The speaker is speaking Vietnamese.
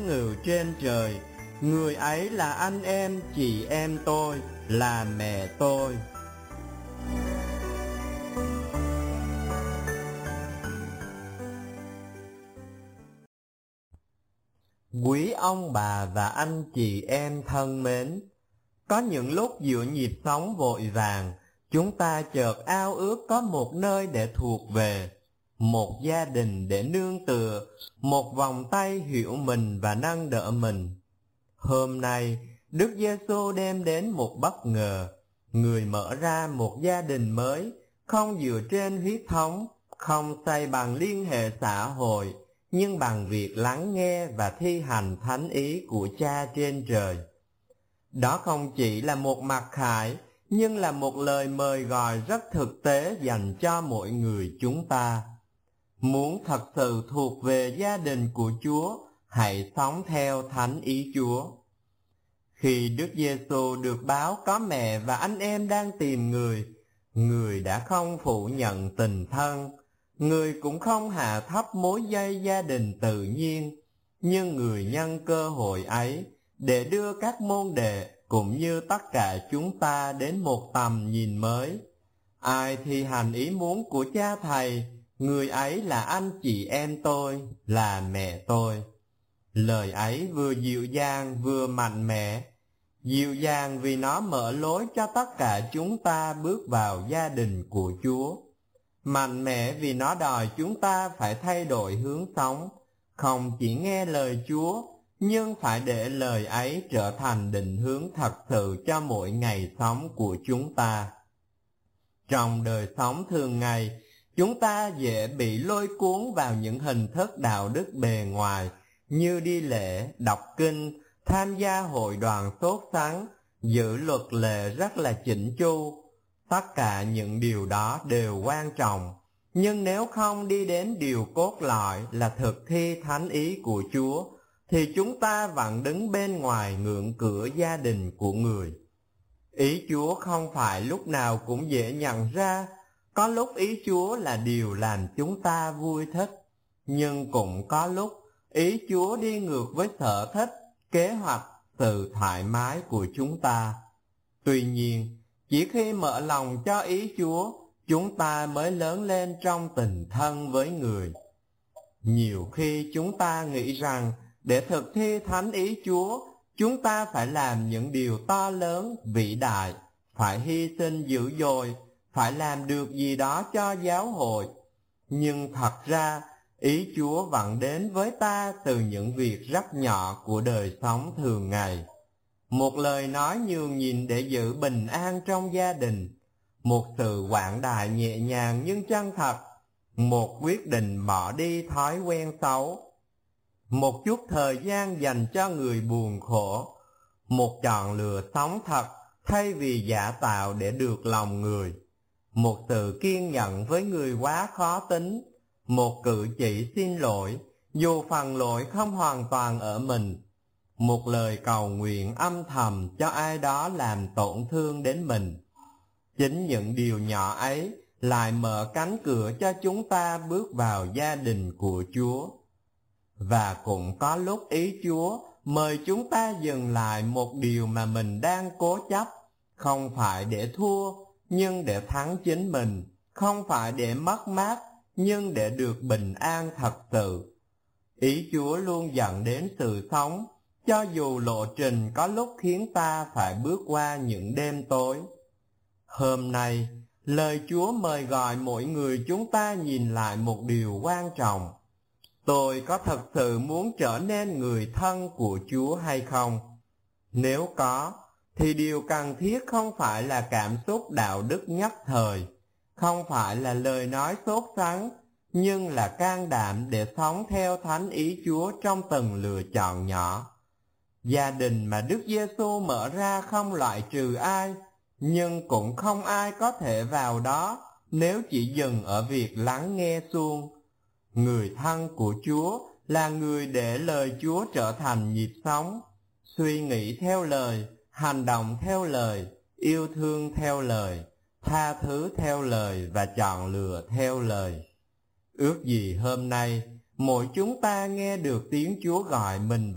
ngự trên trời, người ấy là anh em, chị em tôi, là mẹ tôi. Quý ông bà và anh chị em thân mến, có những lúc giữa nhịp sống vội vàng, chúng ta chợt ao ước có một nơi để thuộc về, một gia đình để nương tựa, một vòng tay hiểu mình và nâng đỡ mình. Hôm nay, Đức Giêsu đem đến một bất ngờ, người mở ra một gia đình mới, không dựa trên huyết thống, không xây bằng liên hệ xã hội, nhưng bằng việc lắng nghe và thi hành thánh ý của Cha trên trời. Đó không chỉ là một mặc khải, nhưng là một lời mời gọi rất thực tế dành cho mỗi người chúng ta. Muốn thật sự thuộc về gia đình của Chúa, hãy sống theo thánh ý Chúa. Khi Đức Giêsu được báo có mẹ và anh em đang tìm người đã không phủ nhận tình thân, người cũng không hạ thấp mối dây gia đình tự nhiên, nhưng người nhân cơ hội ấy để đưa các môn đệ cũng như tất cả chúng ta đến một tầm nhìn mới. Ai thi hành ý muốn của Cha Thầy, người ấy là anh chị em tôi, là mẹ tôi. Lời ấy vừa dịu dàng vừa mạnh mẽ. Dịu dàng vì nó mở lối cho tất cả chúng ta bước vào gia đình của Chúa. Mạnh mẽ vì nó đòi chúng ta phải thay đổi hướng sống, không chỉ nghe lời Chúa, nhưng phải để lời ấy trở thành định hướng thật sự cho mỗi ngày sống của chúng ta. Trong đời sống thường ngày, chúng ta dễ bị lôi cuốn vào những hình thức đạo đức bề ngoài như đi lễ, đọc kinh, tham gia hội đoàn sốt sắng, giữ luật lệ rất là chỉnh chu. Tất cả những điều đó đều quan trọng, nhưng nếu không đi đến điều cốt lõi là thực thi thánh ý của Chúa, thì chúng ta vẫn đứng bên ngoài ngưỡng cửa gia đình của người. Ý Chúa không phải lúc nào cũng dễ nhận ra, có lúc ý Chúa là điều làm chúng ta vui thích, nhưng cũng có lúc ý Chúa đi ngược với sở thích, kế hoạch, sự thoải mái của chúng ta. Tuy nhiên, chỉ khi mở lòng cho ý Chúa, chúng ta mới lớn lên trong tình thân với người. Nhiều khi chúng ta nghĩ rằng để thực thi thánh ý Chúa, chúng ta phải làm những điều to lớn, vĩ đại, phải hy sinh dữ dội, phải làm được gì đó cho giáo hội. Nhưng thật ra, ý Chúa vẫn đến với ta từ những việc rất nhỏ của đời sống thường ngày. Một lời nói nhường nhịn để giữ bình an trong gia đình, một sự quảng đại nhẹ nhàng nhưng chân thật, một quyết định bỏ đi thói quen xấu, một chút thời gian dành cho người buồn khổ, một chọn lựa sống thật thay vì giả tạo để được lòng người, một sự kiên nhẫn với người quá khó tính, một cử chỉ xin lỗi dù phần lỗi không hoàn toàn ở mình, một lời cầu nguyện âm thầm cho ai đó làm tổn thương đến mình. Chính những điều nhỏ ấy lại mở cánh cửa cho chúng ta bước vào gia đình của Chúa. Và cũng có lúc ý Chúa mời chúng ta dừng lại một điều mà mình đang cố chấp, không phải để thua, nhưng để thắng chính mình, không phải để mất mát, nhưng để được bình an thật sự. Ý Chúa luôn dẫn đến sự sống, cho dù lộ trình có lúc khiến ta phải bước qua những đêm tối. Hôm nay, lời Chúa mời gọi mỗi người chúng ta nhìn lại một điều quan trọng. Tôi có thật sự muốn trở nên người thân của Chúa hay không? Nếu có, thì điều cần thiết không phải là cảm xúc đạo đức nhất thời, không phải là lời nói sốt sắng, nhưng là can đảm để sống theo thánh ý Chúa trong từng lựa chọn nhỏ. Gia đình mà Đức Giêsu mở ra không loại trừ ai, nhưng cũng không ai có thể vào đó nếu chỉ dừng ở việc lắng nghe suông. Người thân của Chúa là người để lời Chúa trở thành nhịp sống, suy nghĩ theo lời, hành động theo lời, yêu thương theo lời, tha thứ theo lời và chọn lựa theo lời. Ước gì hôm nay mỗi chúng ta nghe được tiếng Chúa gọi mình